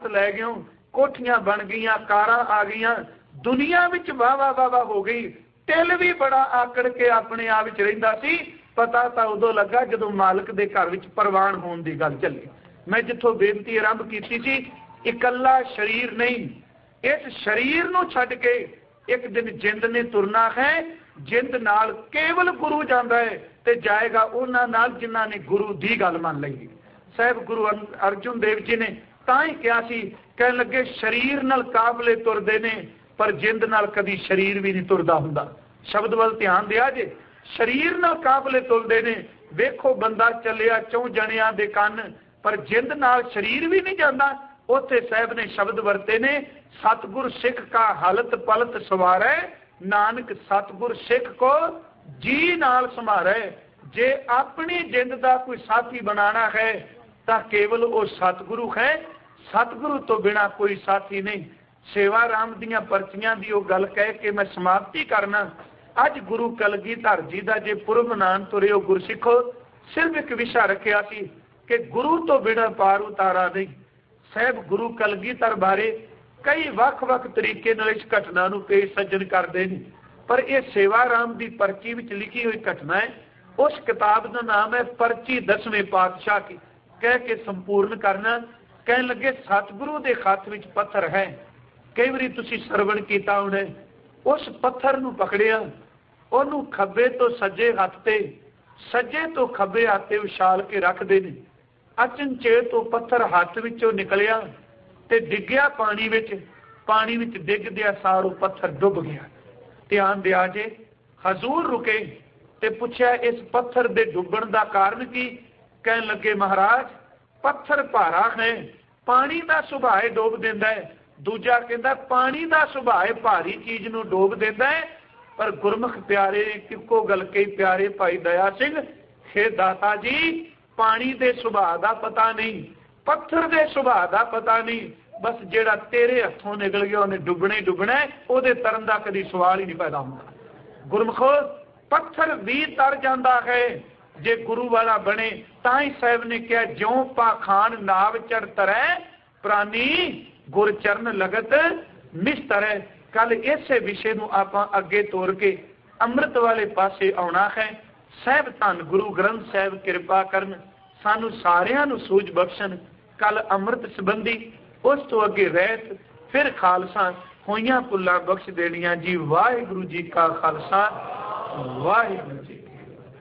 लै गए, कोठियां बन गई, कारां आ गई, दुनिया विच वाह वाह वाह वाह हो गई। टिल भी बड़ा आकड़ के अपने आप विच रहिंदा सी। पता तो उदों लगा जदों मालिक दे घर विच प्रवान होने की गल चली। मैं जिथों बेनती आरंभ की सी, इकल्ला शरीर नहीं, इस शरीर नूं छड्ड के एक दिन जिंद ने तुरना है। जिंद नाल केवल गुरु जांदा है ते जाएगा उन्हां नाल जिन्हां ने गुरु दी गल मान लई। साहब गुरु अर्जुन देव जी ने तां ही कहा सी, कहण लगे शरीर नाल काफले तुरदे ने पर जिंद नाल कदी शरीर भी नहीं तुरदा हुंदा। शब्द वल ध्यान दिया जे, शरीर नाल काफले तुरदे ने। वेखो बंदा चलिया चौं जणियां दे कंन, पर जिंद नाल शरीर भी नहीं जांदा। उत्थे साहब ने शब्द वरते ने, सतगुर सिख का हलत पलत सवारै, नानक सतगुर सिख को जी नाल संभारै। जे अपनी जिंद का कोई साथी बनाना है तो केवल वो सतगुरु है, सतगुरु तो बिना कोई साथी नहीं। सेवा राम दियां पर्चियां दी वो गल कह के मैं समाप्ति करना। अज गुरु कलगीधर जी का जे पुरब मनान तुरे हो गुरसिखो, सिर्फ एक विषय रखिया सी कि गुरु तो बिना पार उतारा नहीं। साहब गुरु कलगीधर बारे कई वख-वख तरीके नाल इस घटना नूं पेश सज्जन करते हैं, पर यह सेवा राम की पर्ची विच लिखी हुई घटना है। उस किताब का नाम है पर्ची 10वें पातशाह की। कह के संपूर्ण करना, कह लगे सतगुरु के खत विच पत्थर है। कई बार तुसीं सरवण कीता होना, उस पत्थर नूं पकड़िया, उहनूं खब्बे तो सज्जे हथ ते, सज्जे तो खब्बे हाथ ते उछाल के रखते हैं। अचनचेत तो पत्थर हाथ विचों निकलिया ते डिग्गिया पानी विच। पानी विच डिगदिया सार पत्थर डुब गया। ध्यान दिया जे, हजूर रुके ते पुछया इस पत्थर दे डुबण दा कारण की? कहन लगे महाराज पत्थर भारा है, पानी का सुभाव डोब देंदा है। दूजा कहता पानी का सुभाव भारी चीज नूं डोब देंदा है, पर गुरमुख प्यारे किको गल कही प्यारे भाई दया सिंह, हे दाता जी पानी के सुभाव का पता नहीं, पत्थर के सुभाव का पता नहीं, बस जेड़ा तेरे हथों निकल गया उन्हें डुबना ही डुबना है, उहदे तरन का कभी सवाल ही नहीं पैदा होता। गुरमुखो पत्थर भी तर जाता है जे गुरु वाला बने। ताई साहब ने कहा ज्यों पाखान नाव चढ़ तरै, प्राणी गुरचरण लगत निस्तरै। कल इसे विषय नूं आपां अगे तोर के अमृत वाले पासे आउणा है। साहब धन गुरु ग्रंथ साहब कृपा करन, सानू सारियां नूं सूझ बख्शण। कल अमृत संबंधी, उस तो अगे रहत, फिर खालसा होइयां भुल्लां बख्श देणियां जी। वाहिगुरू जी का खालसा, वाहिगुरू जी।